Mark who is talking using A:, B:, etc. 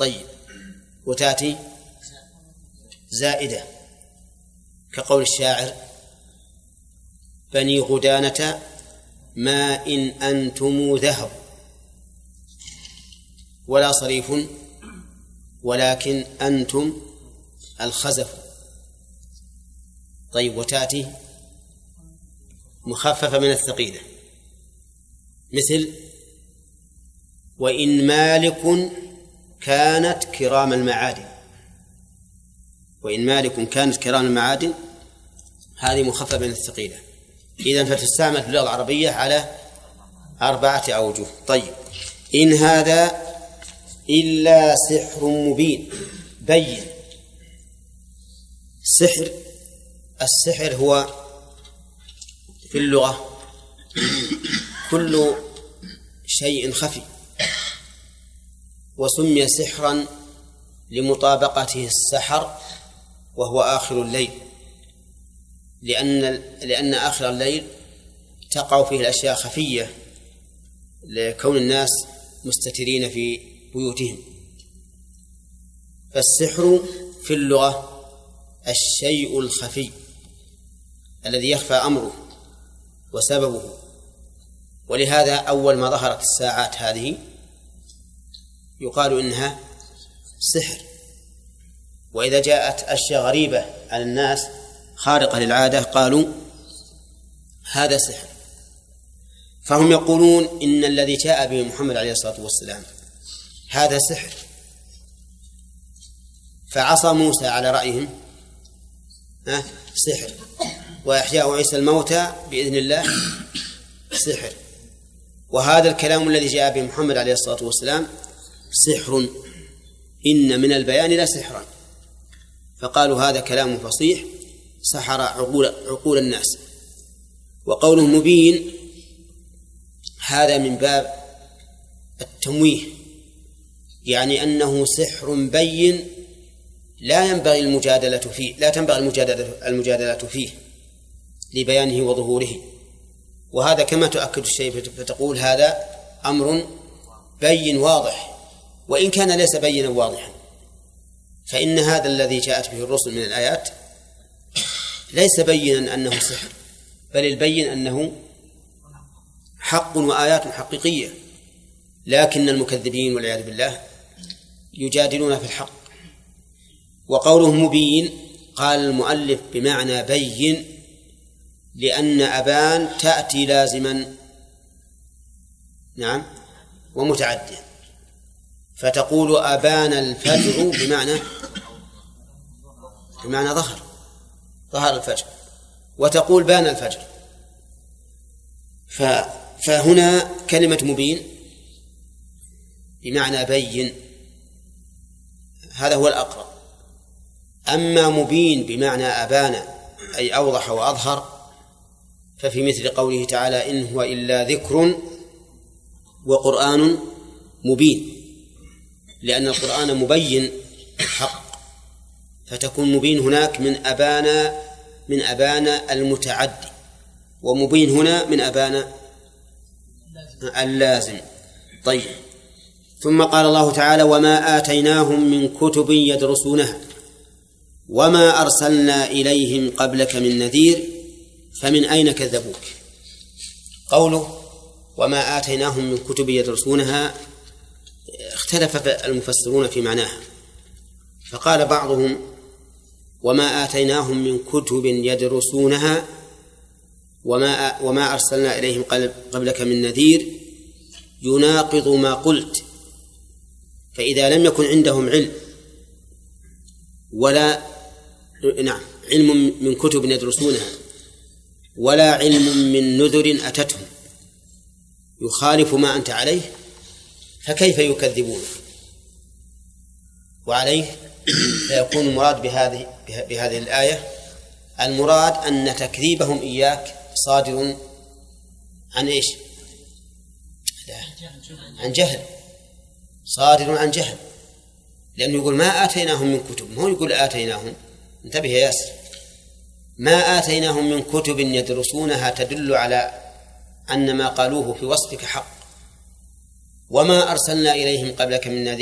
A: طيب، وتأتي زائدة كقول الشاعر: بني غدانة ما إن أنتم ذهب ولا صريف ولكن أنتم الخزف. طيب، وتأتي مخففة من الثقيلة مثل: وإن مالك كانت كرام المعادن. وإن مالك كانت كرام المعادن هذه مخففة من الثقيلة. إذن فتستعمل في اللغة العربية على 4 أوجه. طيب، إن هذا إلا سحر مبين. بين. السحر هو في اللغة كل شيء خفي، وسمي سحرا لمطابقته السحر وهو آخر الليل، لأن آخر الليل تقع فيه الأشياء خفية لكون الناس مستترين في بيوتهم. فالسحر في اللغة الشيء الخفي الذي يخفى أمره وسببه. ولهذا أول ما ظهرت الساعات هذه يقال إنها سحر، وإذا جاءت أشياء غريبة على الناس خارقة للعادة قالوا هذا سحر. فهم يقولون إن الذي جاء به محمد عليه الصلاة والسلام هذا سحر. فعصى موسى على رأيهم سحر، وإحياء عيسى الموتى بإذن الله سحر، وهذا الكلام الذي جاء به محمد عليه الصلاة والسلام سحر، إن من البيان لسحرا. فقالوا هذا كلام فصيح سحر عقول الناس. وقوله مبين هذا من باب التمويه، يعني أنه سحر بين لا ينبغي المجادلة فيه، لا تنبغي المجادلة فيه لبيانه وظهوره. وهذا كما تؤكد الشيء فتقول هذا أمر بين واضح، وإن كان ليس بينا واضحا، فإن هذا الذي جاءت به الرسل من الآيات ليس بينا أنه سحر، بل البين أنه حق وآيات حقيقية، لكن المكذبين والعياذ بالله يجادلون في الحق. وقوله مبين قال المؤلف بمعنى بين، لأن أبان تأتي لازما ومتعديا، فتقول أبان الفجر بمعنى ظهر الفجر، وتقول بان الفجر. فهنا كلمة مبين بمعنى بين، هذا هو الأقرب. أما مبين بمعنى أبان أي أوضح وأظهر، ففي مثل قوله تعالى إن هو إلا ذكر وقرآن مبين، لأن القرآن مبين الحق، فتكون مبين هناك من أبان المتعدي، ومبين هنا من أبان اللازم. طيب، ثم قال الله تعالى وما آتيناهم من كتب يدرسونها وما أرسلنا إليهم قبلك من نذير فمن أين كذبوك. قوله وما آتيناهم من كتب يدرسونها اختلف المفسرون في معناها، فقال بعضهم وما آتيناهم من كتب يدرسونها وما أرسلنا إليهم قبلك من نذير يناقض ما قلت، فإذا لم يكن عندهم علم علم من كتب يدرسونها ولا علم من نذر أتتهم يخالف ما أنت عليه، فكيف يكذبون؟ وعليه فيكون المراد بهذه الآية المراد أن تكذيبهم إياك صادر عن إيش؟ عن جهل، صادر عن جهل، لأنه يقول ما آتيناهم من كتب، ما هو يقول آتيناهم. انتبه يا ياسر، ما آتيناهم من كتب يدرسونها تدل على أن ما قالوه في وصفك حق. وما أرسلنا إليهم قبلك من نذير